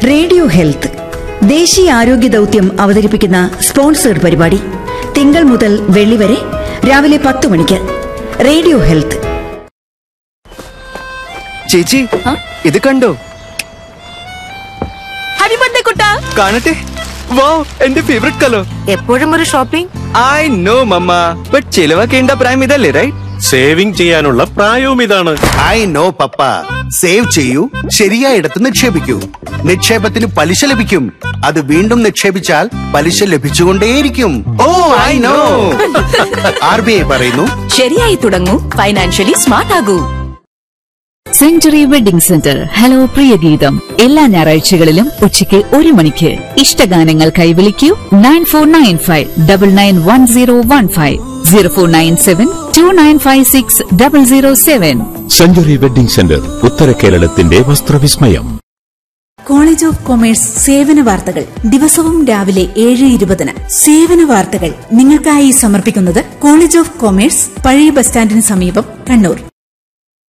Radio health ദേശീയ ആരോഗ്യ ദൗത്യം അവതരിപ്പിക്കുന്ന സ്പോൺസേഡ് പരിപാടി തിങ്കൾ മുതൽ വെള്ളി വരെ രാവിലെ 10 മണിക്ക്. Radio health. ചേച്ചി, ഇത് കണ്ടോ? ഹാപ്പി ബർത്ത്ഡേ കുട്ടാ. കാണട്ടെ. വാവ്, എന്റെ ഫേവറേറ്റ് കളർ. എപ്പോഴും ഒരു shopping. I know mama, but ചിലവാക്കേണ്ട പ്രായം ഇതല്ലേ, റൈറ്റ്? സേവിംഗ് ചെയ്യാനുള്ള പ്രായവും ഇതാണ്. I know papa. സേവ് ചെയ്യൂ, ശരിയായിടത്ത് നിക്ഷേപിക്കൂ. നിക്ഷേപത്തിന് പലിശ ലഭിക്കും. അത് വീണ്ടും നിക്ഷേപിച്ചാൽ പലിശ ലഭിച്ചുകൊണ്ടേയിരിക്കും. ഓ ഐ നോ. RBI പറയുന്നു, ശരിയായി തുടങ്ങൂ, financially smart ആകൂ. Century wedding centre. Hello Priyageetham എല്ലാ ഞായറാഴ്ചകളിലും ഉച്ചയ്ക്ക് 1 മണിക്ക്. ഇഷ്ടഗാനങ്ങൾക്കായി വിളിക്കൂ 9495991015 04972956 സെഞ്ച്വറി വെഡിംഗ് സെന്റർ, ഉത്തര കേരളത്തിന്റെ വസ്ത്രവിസ്മയം. കോളേജ് ഓഫ് കൊമേഴ്സ് സേവന വാർത്തകൾ ദിവസവും രാവിലെ 7:20. സേവന വാർത്തകൾ നിങ്ങൾക്കായി സമർപ്പിക്കുന്നത് കോളേജ് ഓഫ് കൊമേഴ്സ്, പഴയ ബസ് സ്റ്റാൻഡിന് സമീപം, കണ്ണൂർ.